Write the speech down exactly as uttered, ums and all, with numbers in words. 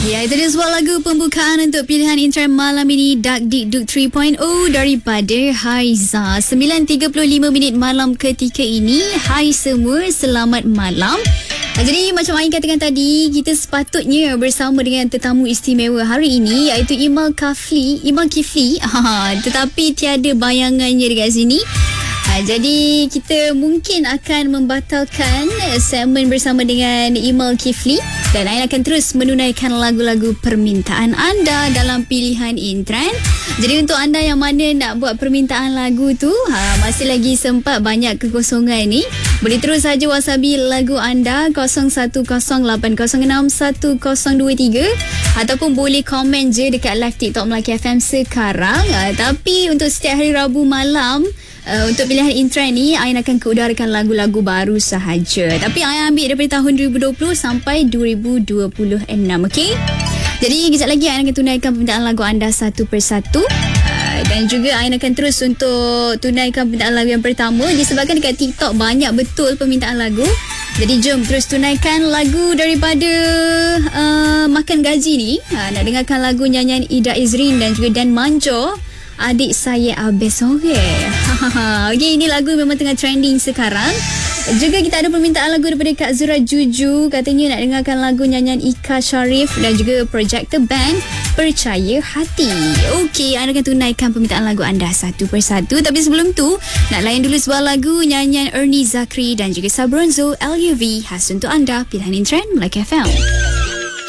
Ya, itu dia sebuah lagu pembukaan untuk pilihan intern malam ini, Dak Dik Duk tiga titik kosong daripada Haiza. sembilan tiga puluh lima minit malam ketika ini. Hai semua, selamat malam. Jadi macam Ain katakan tadi, kita sepatutnya bersama dengan tetamu istimewa hari ini, iaitu Imal Kafli, Imal Kifli. Tetapi tiada bayangannya dekat sini. Ha, jadi kita mungkin akan membatalkan segmen bersama dengan Imal Kifli dan Ain akan terus menunaikan lagu-lagu permintaan anda dalam pilihan Intran. Jadi untuk anda yang mana nak buat permintaan lagu tu, ha, masih lagi sempat, banyak kekosongan ni. Boleh terus saja whatsappi lagu anda kosong satu kosong lapan kosong enam satu kosong dua tiga ataupun boleh komen je dekat live TikTok Melaki F M sekarang. Ha, tapi untuk setiap hari Rabu malam, Uh, untuk pilihan Intran ni, Ain akan keudarakan lagu-lagu baru sahaja. Tapi Ain ambil daripada tahun dua ribu dua puluh sampai dua ribu dua puluh enam, okey? Jadi kejap lagi Ain akan tunaikan permintaan lagu anda satu persatu. Uh, dan juga Ain akan terus untuk tunaikan permintaan lagu yang pertama, disebabkan dekat TikTok banyak betul permintaan lagu. Jadi jom terus tunaikan lagu daripada uh, Makan Gaji ni. Uh, nak dengarkan lagu nyanyian Ida Izrin dan juga Dan Manjo, Adik Saya Abis Sore. Okey, ini lagu memang tengah trending sekarang. Juga kita ada permintaan lagu daripada Kak Zura Juju. Katanya nak dengarkan lagu nyanyian Ika Sharif dan juga Projector Band, Percaya Hati. Okey, anda akan tunaikan permintaan lagu anda satu persatu. Tapi sebelum tu, nak layan dulu sebuah lagu nyanyian Ernie Zakri dan juga Sabronzo, L U V. Khas untuk anda, pilihan Intran Melaki F M.